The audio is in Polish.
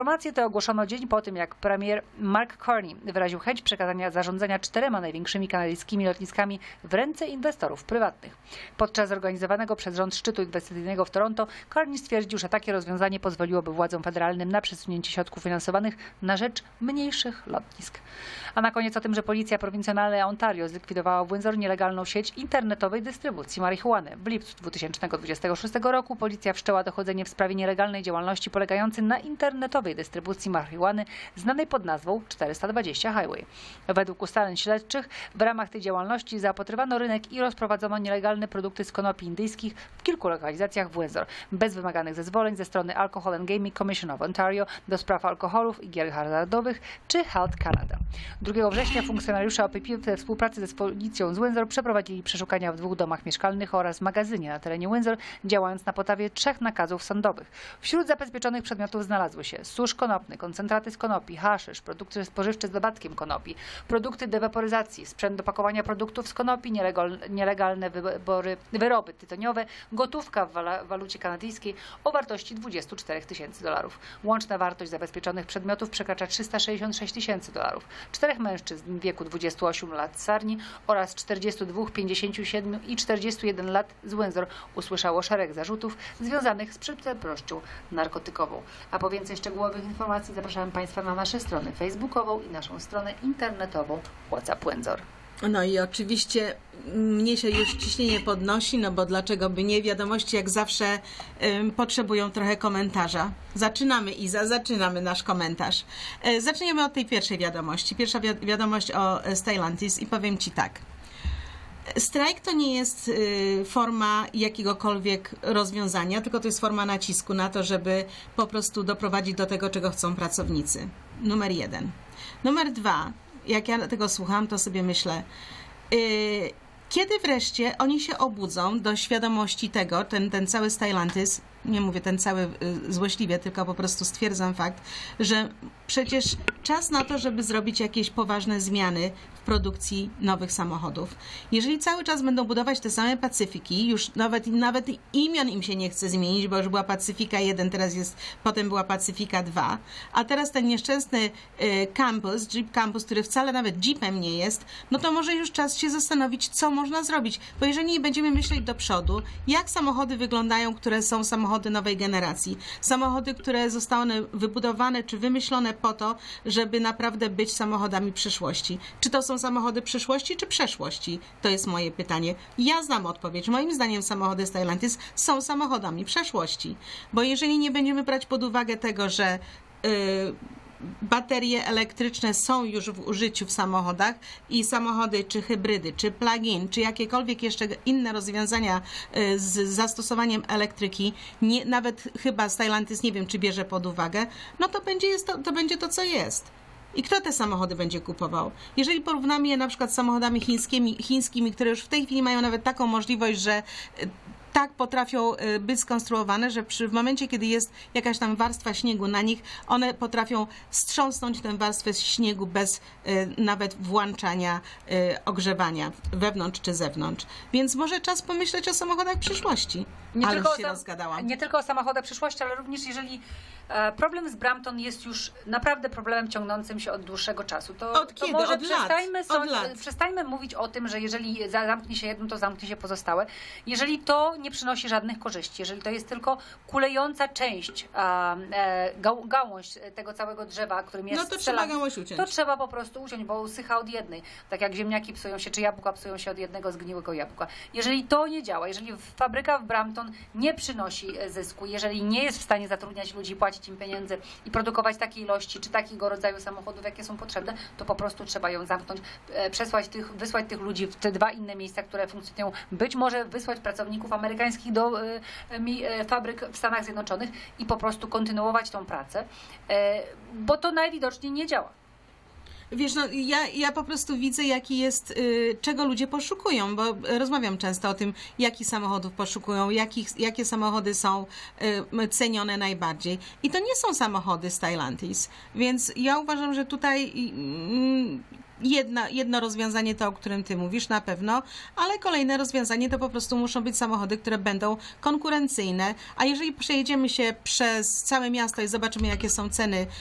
Informacje te ogłoszono dzień po tym, jak premier Mark Carney wyraził chęć przekazania zarządzania 4 największymi kanadyjskimi lotniskami w ręce inwestorów prywatnych. Podczas zorganizowanego przez rząd szczytu inwestycyjnego w Toronto Carney stwierdził, że takie rozwiązanie pozwoliłoby władzom federalnym na przesunięcie środków finansowanych na rzecz mniejszych lotnisk. A na koniec o tym, że policja prowincjonalna Ontario zlikwidowała w Windsor nielegalną sieć internetowej dystrybucji marihuany. W lipcu 2026 roku policja wszczęła dochodzenie w sprawie nielegalnej działalności polegającej na internetowej dystrybucji marihuany znanej pod nazwą 420 Highway. Według ustaleń śledczych w ramach tej działalności zaopatrywano rynek i rozprowadzono nielegalne produkty z konopi indyjskich w kilku lokalizacjach w Windsor, bez wymaganych zezwoleń ze strony Alcohol and Gaming Commission of Ontario do spraw alkoholów i gier hazardowych czy Health Canada. 2 września funkcjonariusze OPP we współpracy z policją z Windsor przeprowadzili przeszukania w 2 domach mieszkalnych oraz magazynie na terenie Windsor, działając na podstawie 3 nakazów sądowych. Wśród zabezpieczonych przedmiotów znalazły się susz konopny, koncentraty z konopi, haszysz, produkty spożywcze z dodatkiem konopi, produkty dewaporyzacji, sprzęt do pakowania produktów z konopi, nielegalne wyroby tytoniowe, gotówka w walucie kanadyjskiej o wartości $24 000. Łączna wartość zabezpieczonych przedmiotów przekracza $366 000. 4 mężczyzn w wieku 28 lat z Sarni oraz 42, 57 i 41 lat z Windsor usłyszało szereg zarzutów związanych z przestępczością narkotykową. A po więcej szczegółowych informacji zapraszam Państwa na naszą stronę facebookową i naszą stronę internetową WhatsApp Windsor. No i oczywiście mnie się już ciśnienie podnosi, no bo dlaczego by nie? Wiadomości jak zawsze potrzebują trochę komentarza. Zaczynamy nasz komentarz. Zaczniemy od tej pierwszej wiadomości. Pierwsza wiadomość o Stellantis i powiem Ci tak. Strajk to nie jest forma jakiegokolwiek rozwiązania, tylko to jest forma nacisku na to, żeby po prostu doprowadzić do tego, czego chcą pracownicy. Numer 1. Numer 2. Jak ja tego słucham, to sobie myślę, kiedy wreszcie oni się obudzą do świadomości tego, ten cały Stellantis, nie mówię ten cały złośliwie, tylko po prostu stwierdzam fakt, że przecież czas na to, żeby zrobić jakieś poważne zmiany w produkcji nowych samochodów. Jeżeli cały czas będą budować te same Pacyfiki, już nawet imion im się nie chce zmienić, bo już była Pacyfika 1, potem była Pacyfika 2, a teraz ten nieszczęsny Jeep Campus, który wcale nawet Jeepem nie jest, no to może już czas się zastanowić, co można zrobić, bo jeżeli nie będziemy myśleć do przodu, jak samochody wyglądają, które są samochody nowej generacji, samochody, które zostały wybudowane czy wymyślone po to, żeby naprawdę być samochodami przyszłości. Czy to są samochody przyszłości czy przeszłości? To jest moje pytanie. Ja znam odpowiedź. Moim zdaniem samochody Stellantis są samochodami przeszłości, bo jeżeli nie będziemy brać pod uwagę tego, że baterie elektryczne są już w użyciu w samochodach i samochody czy hybrydy, czy plug-in, czy jakiekolwiek jeszcze inne rozwiązania z zastosowaniem elektryki, nawet chyba Stellantis nie wiem, czy bierze pod uwagę, no to będzie to, co jest. I kto te samochody będzie kupował? Jeżeli porównamy je na przykład z samochodami chińskimi, które już w tej chwili mają nawet taką możliwość, że tak potrafią być skonstruowane, że w momencie, kiedy jest jakaś tam warstwa śniegu na nich, one potrafią strząsnąć tę warstwę śniegu bez nawet włączania ogrzewania wewnątrz czy zewnątrz. Więc może czas pomyśleć o samochodach przyszłości. Rozgadałam. Nie tylko o samochodach przyszłości, ale również jeżeli problem z Brampton jest już naprawdę problemem ciągnącym się od dłuższego czasu. Od kiedy? Może Od lat. przestańmy mówić o tym, że jeżeli zamknie się jedno, to zamknie się pozostałe. Jeżeli to nie przynosi żadnych korzyści, jeżeli to jest tylko kulejąca część, gałąź tego całego drzewa, którym jest to trzeba gałąź uciąć. To trzeba po prostu uciąć, bo usycha od jednej. Tak jak ziemniaki psują się, czy jabłka psują się od jednego zgniłego jabłka. Jeżeli to nie działa, jeżeli fabryka w Brampton nie przynosi zysku, jeżeli nie jest w stanie zatrudniać ludzi, płacić im pieniędzy i produkować takiej ilości, czy takiego rodzaju samochodów, jakie są potrzebne, to po prostu trzeba ją zamknąć, wysłać tych ludzi w te 2 inne miejsca, które funkcjonują. Być może wysłać pracowników amerykańskich do fabryk w Stanach Zjednoczonych i po prostu kontynuować tą pracę, bo to najwidoczniej nie działa. Wiesz, no ja po prostu widzę, czego ludzie poszukują, bo rozmawiam często o tym, jakich samochodów poszukują, jakie samochody są cenione najbardziej. I to nie są samochody Stellantis, więc ja uważam, że tutaj jedno rozwiązanie to, o którym ty mówisz, na pewno, ale kolejne rozwiązanie to po prostu muszą być samochody, które będą konkurencyjne, a jeżeli przejedziemy się przez całe miasto i zobaczymy, jakie są ceny